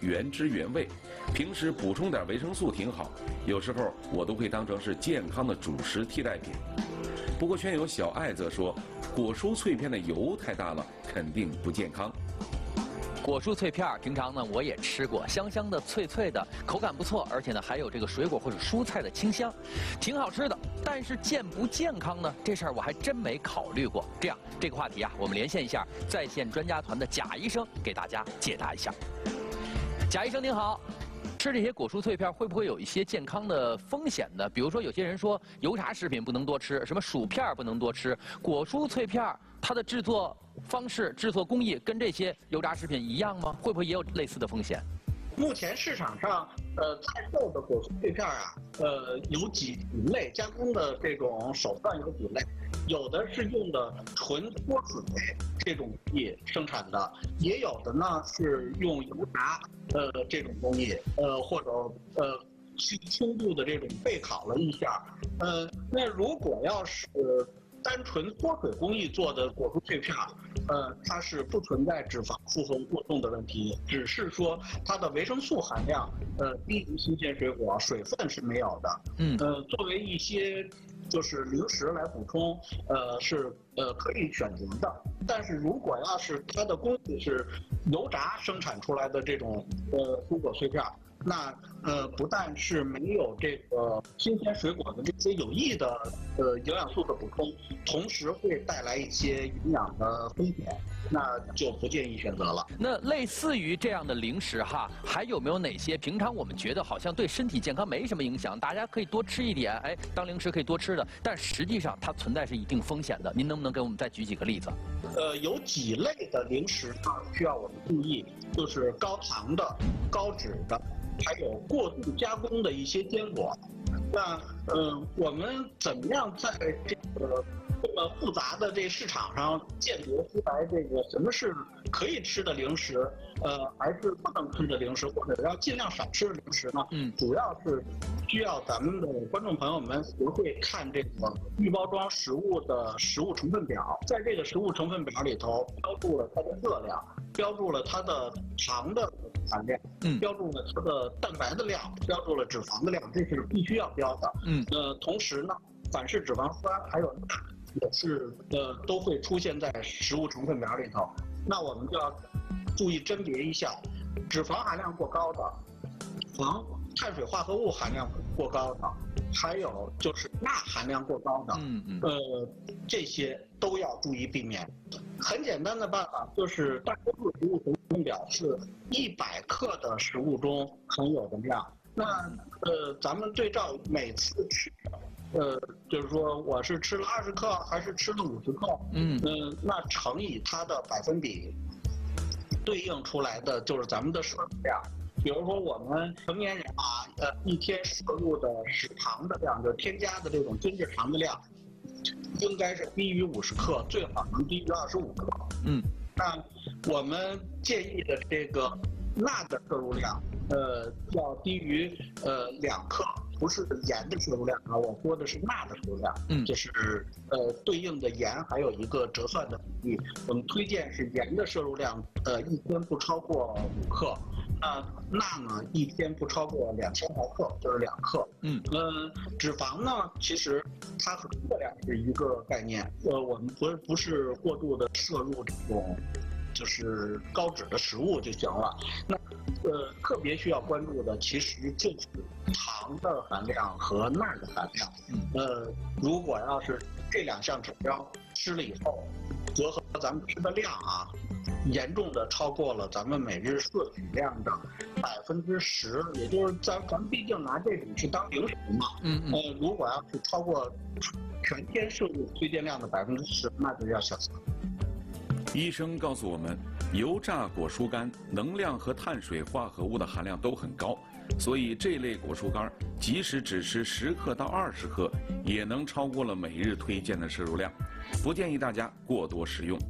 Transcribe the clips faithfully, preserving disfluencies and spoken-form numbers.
原汁原味。平时补充点维生素挺好，有时候我都会当成是健康的主食替代品。不过圈友小爱则说，果蔬脆片的油太大了，肯定不健康。 果蔬脆片儿，平常呢我也吃过，香香的、脆脆的，口感不错，而且呢还有这个水果或者蔬菜的清香，挺好吃的。但是健不健康呢？这事儿我还真没考虑过。这样，这个话题啊，我们连线一下在线专家团的贾医生，给大家解答一下。贾医生您好。吃这些果蔬脆片会不会有一些健康的风险呢？比如说，有些人说油炸食品不能多吃，什么薯片不能多吃，果蔬脆片它的制作方式、制作工艺跟这些油炸食品一样吗？会不会也有类似的风险？ 目前市场上，呃，贩售的果蔬脆片啊，呃，有几几类，加工的这种手段有几类，有的是用的纯脱水这种工艺生产的，也有的呢是用油炸呃这种工艺，呃或者呃去轻度的这种焙烤了一下，呃，那如果要是单纯脱水工艺做的果蔬脆片，呃，它是不存在脂肪负荷过重的问题，只是说它的维生素含量，呃，低于新鲜水果，水分是没有的。嗯，呃，作为一些就是零食来补充，呃，是呃可以选择的。但是如果要是它的工艺是油炸生产出来的这种呃蔬果脆片，那呃不但是没有这个新鲜水果的这些有益的呃营养素的补充，同时会带来一些营养的风险，那就不建议选择了。 那类似于这样的零食哈，还有没有哪些平常我们觉得好像对身体健康没什么影响，大家可以多吃一点，哎，当零食可以多吃的，但实际上它存在是一定风险的？您能不能给我们再举几个例子？ 呃，有几类的零食呢需要我们注意，就是高糖的、高脂的。还有过度加工的一些坚果，那呃，我们怎么样在这个这么复杂的这市场上鉴别出来这个什么是可以吃的零食，呃，还是不能吃的零食，或者要尽量少吃的零食呢？嗯，主要是需要咱们的观众朋友们学会看这个预包装食物的食物成分表，在这个食物成分表里头标注了它的热量，标注了它的糖的含量，嗯，标注了它的蛋白的量，标注了脂肪的量，这是必须要标的。嗯，呃，同时呢，反式脂肪酸还有钠也是呃都会出现在食物成分表里头。那我们就要注意甄别一下，脂肪含量过高的，糖、碳水化合物含量过高的，还有就是钠含量过高的，嗯嗯，呃，这些都要注意避免。很简单的办法就是，大多数食物成分表是一百克的食物中含有的量。那呃，咱们对照每次吃，呃，就是说我是吃了二十克还是吃了五十克，嗯嗯、呃，那乘以它的百分比，对应出来的就是咱们的摄入量。比如说我们成年人啊，呃，一天摄入的食糖的量，就添加的这种精制糖的量，应该是低于五十克，最好能低于二十五克。嗯，那我们建议的这个钠的摄入量，呃，要低于呃两克，不是盐的摄入量啊，我说的是钠的摄入量。嗯，就是呃对应的盐还有一个折算的比例，我们推荐是盐的摄入量，呃一天不超过五克。那钠呢，一天不超过两千毫克，就是两克。嗯，呃，脂肪呢，其实它和热量是一个概念。呃，我们不不是过度的摄入这种就是高脂的食物就行了。那呃，特别需要关注的其实就是糖的含量和钠的含量。嗯，呃，如果要是这两项指标吃了以后，折合咱们吃的量啊，严重的超过了咱们每日摄取量的百分之十，也就是咱咱们毕竟拿这种是当零食嘛，嗯嗯，呃，如果要是超过全天摄入推荐量的百分之十，那就要小心。 医生告诉我们，油炸果蔬干能量和碳水化合物的含量都很高，所以这类果蔬干即使只吃十克到二十克，也能超过了每日推荐的摄入量，不建议大家过多食用。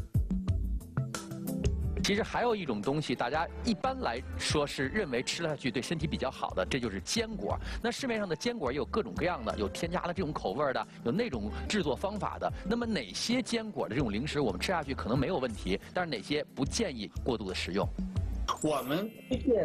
其实还有一种东西，大家一般来说是认为吃了下去对身体比较好的，这就是坚果。那市面上的坚果也有各种各样的，有添加了这种口味的，有那种制作方法的。那么哪些坚果的这种零食我们吃下去可能没有问题，但是哪些不建议过度的食用？ 我们推荐